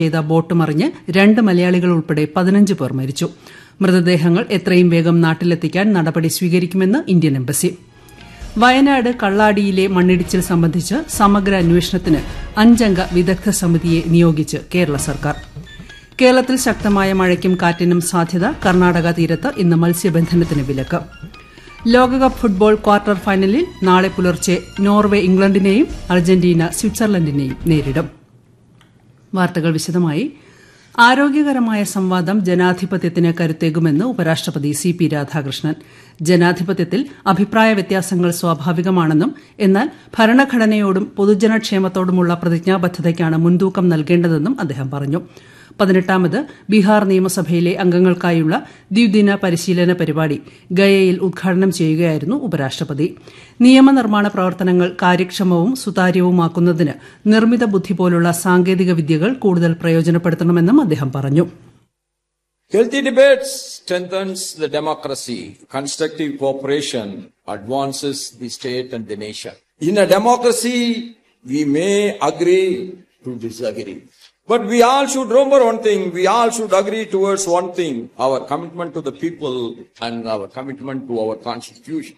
ചെയ്ത ബോട്ട് മറിഞ്ഞ് 2 മലയാളികൾ ഉൾപ്പെടെ 15 പേർ മരിച്ചു. മൃതദേഹങ്ങൾ എത്രയും വേഗം നാട്ടിലെത്തിക്കാൻ നടപടി സ്വീകരിക്കുമെന്ന് ഇന്ത്യൻ എംബസി. വയനാട് കള്ളാടിയിലെ മണ്ണിടിച്ചിൽ സംബന്ധിച്ച് സമഗ്ര അന്വേഷണത്തിന് 5 അംഗ വിദഗ്ധ സമിതിയെ നിയോഗിച്ച് കേരള സർക്കാർ. കേരളത്തിൽ ശക്തമായ മഴയ്ക്കും കാറ്റിനും സാധ്യത. കർണാടക തീരത്ത് ഇന്ന് മത്സ്യബന്ധനത്തിന് വിലക്ക്. ലോകകപ്പ് ഫുട്ബോൾ ക്വാർട്ടർ ഫൈനലിൽ നാളെ പുലർച്ചെ നോർവെ ഇംഗ്ലണ്ടിനെയും അർജന്റീന സ്വിറ്റ്സർലൻഡിനെയും നേരിടും. വാർത്തകൾ വിശദമായി. ആരോഗ്യകരമായ സംവാദം ജനാധിപത്യത്തിന് കരുത്തേകുമെന്ന് ഉപരാഷ്ട്രപതി സി.പി. രാധാകൃഷ്ണൻ. ജനാധിപത്യത്തിൽ അഭിപ്രായ വ്യത്യാസങ്ങൾ സ്വാഭാവികമാണെന്നും എന്നാൽ ഭരണഘടനയോടും പൊതുജനക്ഷേമത്തോടുമുള്ള പ്രതിജ്ഞാബദ്ധതയ്ക്കാണ് മുൻതൂക്കം നൽകേണ്ടതെന്നും അദ്ദേഹം പറഞ്ഞു. 18ാമത് ബീഹാർ നിയമസഭയിലെ അംഗങ്ങൾക്കായുള്ള ദ്വിദിന പരിശീലന പരിപാടി ഗയയിൽ ഉദ്ഘാടനം ചെയ്യുകയായിരുന്നു ഉപരാഷ്ട്രപതി. നിയമനിർമ്മാണ പ്രവർത്തനങ്ങൾ കാര്യക്ഷമവും സുതാര്യവുമാക്കുന്നതിന് നിർമ്മിത ബുദ്ധി പോലുള്ള സാങ്കേതിക വിദ്യകൾ കൂടുതൽ പ്രയോജനപ്പെടുത്തണമെന്നും അദ്ദേഹം പറഞ്ഞു. Healthy debate strengthens the democracy. Constructive cooperation advances the state and the nation. In a democracy, we may agree to disagree. But we all should remember one thing. We all should agree towards one thing. Our commitment to the people and our commitment to our constitution.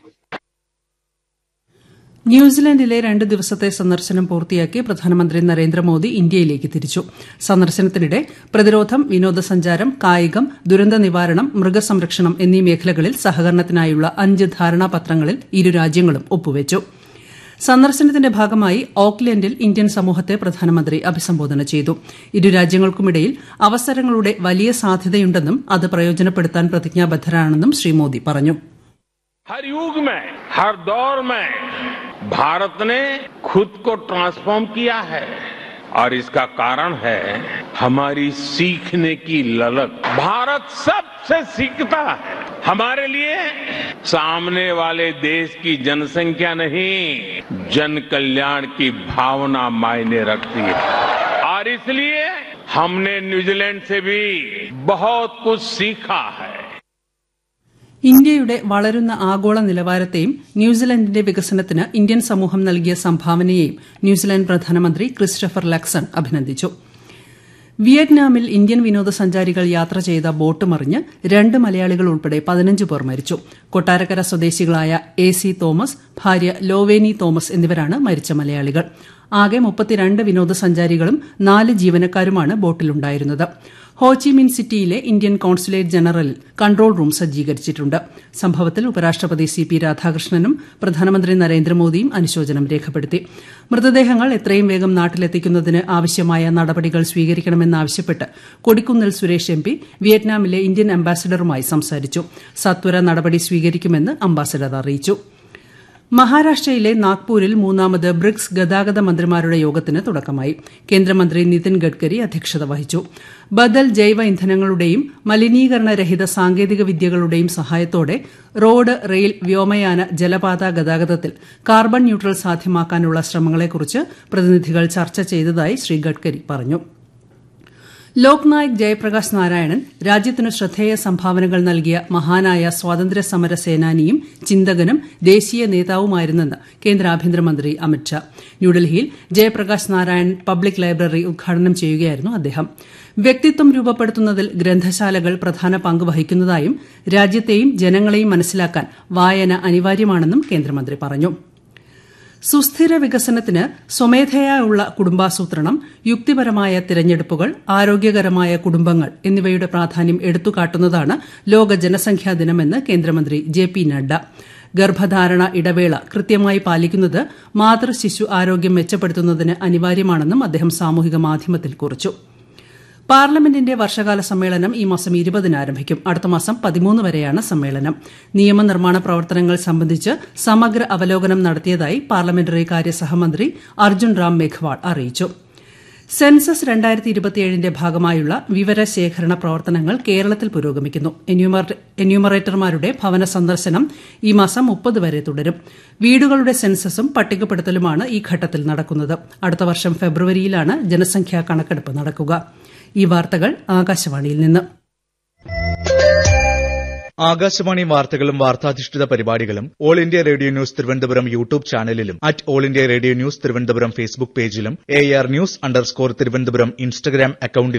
ന്യൂസിലൻഡിലെ 2 ദിവസത്തെ സന്ദർശനം പൂർത്തിയാക്കി പ്രധാനമന്ത്രി നരേന്ദ്രമോദി ഇന്ത്യയിലേക്ക് തിരിച്ചു. സന്ദർശനത്തിനിടെ പ്രതിരോധം, വിനോദസഞ്ചാരം, കായികം, ദുരന്ത നിവാരണം, മൃഗസംരക്ഷണം എന്നീ മേഖലകളിൽ സഹകരണത്തിനായുള്ള 5 ധാരണാപത്രങ്ങളിൽ ഇരു രാജ്യങ്ങളും ഒപ്പുവച്ചു. സന്ദർശനത്തിന്റെ ഭാഗമായി ഓക്ലൻഡിൽ ഇന്ത്യൻ സമൂഹത്തെ പ്രധാനമന്ത്രി അഭിസംബോധന ചെയ്തു. ഇരു രാജ്യങ്ങൾക്കുമിടയിൽ അവസരങ്ങളുടെ വലിയ സാധ്യതയുണ്ടെന്നും അത് പ്രയോജനപ്പെടുത്താൻ പ്രതിജ്ഞാബദ്ധരാണെന്നും ശ്രീ മോദി പറഞ്ഞു. हर युग में, हर दौर में भारत ने खुद को ट्रांसफॉर्म किया है और इसका कारण है हमारी सीखने की ललक. भारत सबसे सीखता है. हमारे लिए सामने वाले देश की जनसंख्या नहीं, जन कल्याण की भावना मायने रखती है और इसलिए हमने न्यूजीलैंड से भी बहुत कुछ सीखा है. ഇന്ത്യയുടെ വളരുന്ന ആഗോള നിലവാരത്തെയും ന്യൂസിലൻഡിന്റെ വികസനത്തിന് ഇന്ത്യൻ സമൂഹം നൽകിയ സംഭാവനയെയും ന്യൂസിലൻഡ് പ്രധാനമന്ത്രി ക്രിസ്റ്റഫർ ലക്സൺ അഭിനന്ദിച്ചു. വിയറ്റ്നാമിൽ ഇന്ത്യൻ വിനോദസഞ്ചാരികൾ യാത്ര ചെയ്ത ബോട്ട് മറിഞ്ഞ് 2 മലയാളികൾ ഉൾപ്പെടെ 15 പേർ മരിച്ചു. കൊട്ടാരക്കര സ്വദേശികളായ എ.സി. തോമസ്, ഭാര്യ ലോവേനി തോമസ് എന്നിവരാണ് മരിച്ച മലയാളികൾ. ആകെ 32 വിനോദസഞ്ചാരികളും 4 ജീവനക്കാരുമാണ് ബോട്ടിലുണ്ടായിരുന്നത്. ഹോച്ചിമിൻ സിറ്റിയിലെ ഇന്ത്യൻ കോൺസുലേറ്റ് ജനറലിൽ കൺട്രോൾ റൂം സജ്ജീകരിച്ചിട്ടുണ്ട്. സംഭവത്തിൽ ഉപരാഷ്ട്രപതി സി.പി. രാധാകൃഷ്ണനും പ്രധാനമന്ത്രി നരേന്ദ്രമോദിയും അനുശോചനം രേഖപ്പെടുത്തി. മൃതദേഹങ്ങൾ എത്രയും വേഗം നാട്ടിലെത്തിക്കുന്നതിന് ആവശ്യമായ നടപടികൾ സ്വീകരിക്കണമെന്നാവശ്യപ്പെട്ട് കൊടിക്കുന്നിൽ സുരേഷ് എം.പി. വിയറ്റ്നാമിലെ ഇന്ത്യൻ അംബാസിഡറുമായി സംസാരിച്ചു. സത്വര നടപടി സ്വീകരിക്കുമെന്ന് അംബാസിഡർ അറിയിച്ചു. മഹാരാഷ്ട്രയിലെ നാഗ്പൂരിൽ 3ാമത് ബ്രിക്സ് ഗതാഗത മന്ത്രിമാരുടെ യോഗത്തിന് തുടക്കമായി. കേന്ദ്രമന്ത്രി നിതിൻ ഗഡ്കരി അധ്യക്ഷത വഹിച്ചു. ബദൽ ജൈവ ഇന്ധനങ്ങളുടെയും മലിനീകരണരഹിത സാങ്കേതിക വിദ്യകളുടെയും സഹായത്തോടെ റോഡ്, റെയിൽ, വ്യോമയാന, ജലപാത ഗതാഗതത്തിൽ കാർബൺ ന്യൂട്രൽ സാധ്യമാക്കാനുള്ള ശ്രമങ്ങളെക്കുറിച്ച് പ്രതിനിധികൾ ചർച്ച ചെയ്തതായി ശ്രീ ഗഡ്കരി പറഞ്ഞു. ലോക്നായക് ജയപ്രകാശ് നാരായണൻ രാജ്യത്തിനു ശ്രദ്ധേയ സംഭാവനകൾ നൽകിയ മഹാനായ സ്വാതന്ത്ര്യ സമര സേനാനിയും ചിന്തകനും ദേശീയ നേതാവുമായിരുന്നെന്ന് കേന്ദ്ര ആഭ്യന്തരമന്ത്രി അമിത്ഷാ. ന്യൂഡൽഹിയിൽ ജയപ്രകാശ് നാരായൺ പബ്ലിക് ലൈബ്രറി ഉദ്ഘാടനം ചെയ്യുകയായിരുന്നു അദ്ദേഹം. വ്യക്തിത്വം രൂപപ്പെടുത്തുന്നതിൽ ഗ്രന്ഥശാലകൾ പ്രധാന പങ്ക് വഹിക്കുന്നതായും രാജ്യത്തെയും ജനങ്ങളെയും മനസ്സിലാക്കാൻ വായന അനിവാര്യമാണെന്നും കേന്ദ്രമന്ത്രി പറഞ്ഞു. സുസ്ഥിര വികസനത്തിന് സ്വമേധയായുള്ള കുടുംബാസൂത്രണം, യുക്തിപരമായ തിരഞ്ഞെടുപ്പുകൾ, ആരോഗ്യകരമായ കുടുംബങ്ങൾ എന്നിവയുടെ പ്രാധാന്യം എടുത്തുകാട്ടുന്നതാണ് ലോക ജനസംഖ്യാ ദിനമെന്ന് കേന്ദ്രമന്ത്രി ജെ.പി. നഡ്ഡ. ഗർഭധാരണ ഇടവേള കൃത്യമായി പാലിക്കുന്നത് മാതൃശിശു ആരോഗ്യം മെച്ചപ്പെടുത്തുന്നതിന് അനിവാര്യമാണെന്നും അദ്ദേഹം സാമൂഹിക മാധ്യമത്തിൽ കുറിച്ചു. പാർലമെന്റിന്റെ വർഷകാല സമ്മേളനം ഈ മാസം 20-ന് ആരംഭിക്കും. അടുത്ത മാസം 13 വരെയാണ് സമ്മേളനം. നിയമനിർമ്മാണ പ്രവർത്തനങ്ങൾ സംബന്ധിച്ച് സമഗ്ര അവലോകനം നടത്തിയതായി പാർലമെന്ററി കാര്യ സഹമന്ത്രി അർജുൻ റാം മേഘ്വാൾ അറിയിച്ചു. സെൻസസ് 2027ന്റെ ഭാഗമായുള്ള വിവരശേഖരണ പ്രവർത്തനങ്ങൾ കേരളത്തിൽ പുരോഗമിക്കുന്നു. എന്യൂമറേറ്റർമാരുടെ ഭവന സന്ദർശനം ഈ മാസം 30 വരെ തുടരും. വീടുകളുടെ സെൻസസും പട്ടികപ്പെടുത്തലുമാണ് ഈ ഘട്ടത്തിൽ നടക്കുന്നത്. അടുത്ത വർഷം ഫെബ്രുവരിയിലാണ് ജനസംഖ്യാ കണക്കെടുപ്പ് നടക്കുക. ഈ വാർത്തകൾ ആകാശവാണിയിൽ നിന്ന്. ആകാശവാണി വാർത്തകളും വാർത്താധിഷ്ഠിത പരിപാടികളും all India radio news Thiruvananthapuram YouTube ചാനലിലും @all India radio news Thiruvananthapuram Facebook പേജിലും AR News_തിരുവനന്തപുരം ഇൻസ്റ്റഗ്രാം അക്കൌണ്ടിലും